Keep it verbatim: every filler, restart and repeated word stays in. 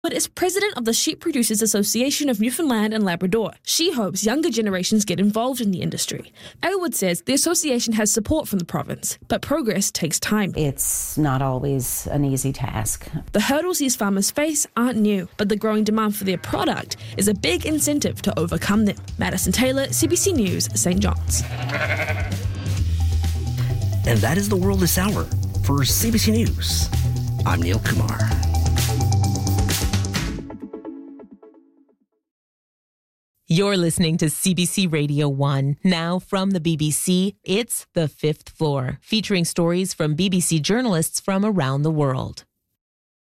But is president of the Sheep Producers Association of Newfoundland and Labrador. She hopes younger generations get involved in the industry. Aylward says the association has support from the province, but progress takes time. It's not always an easy task. The hurdles these farmers face aren't new, but the growing demand for their product is a big incentive to overcome them. Madison Taylor, C B C News, Saint John's. And that is the world this hour. For C B C News, I'm Neil Kumar. You're listening to C B C Radio one. Now from the B B C, it's The Fifth Floor, featuring stories from B B C journalists from around the world.